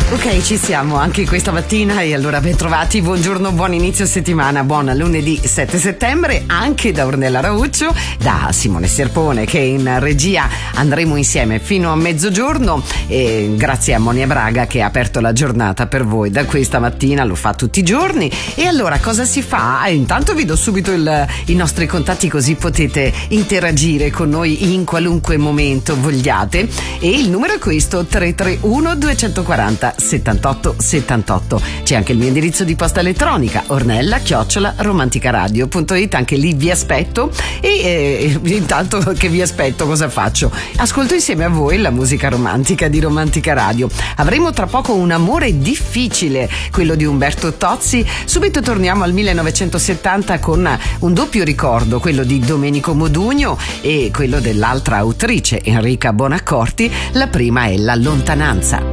Ok, ci siamo anche questa mattina e allora ben trovati, buongiorno, buon inizio settimana, buon lunedì 7 settembre anche da Ornella Rauccio, da Simone Serpone che in regia andremo insieme fino a mezzogiorno e grazie a Monia Braga che ha aperto la giornata per voi da questa mattina, lo fa tutti i giorni. E allora cosa si fa? Intanto vi do subito i nostri contatti così potete interagire con noi in qualunque momento vogliate e il numero è questo 331 240 78 78. C'è anche il mio indirizzo di posta elettronica ornella@romanticaradio.it, anche lì vi aspetto e intanto che vi aspetto cosa faccio? Ascolto insieme a voi la musica romantica di Romantica Radio. Avremo tra poco Un amore difficile, quello di Umberto Tozzi. Subito torniamo al 1970 con un doppio ricordo, quello di Domenico Modugno e quello dell'altra autrice Enrica Bonaccorti. La prima è La lontananza.